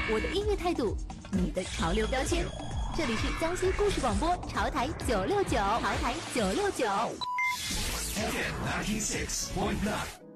我的音乐态度，你的潮流标签。这里是江西故事广播潮台969，潮台969。 FM 96.9